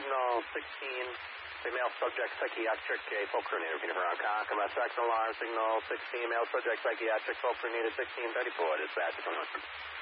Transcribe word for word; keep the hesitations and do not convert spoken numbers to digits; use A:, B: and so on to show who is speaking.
A: signal sixteen, female subject psychiatric, a Folker needed, Phoenix around Concord, Saxon alarm, signal sixteen, male subject psychiatric, Folker needed sixteen thirty-four, dispatch twenty-one.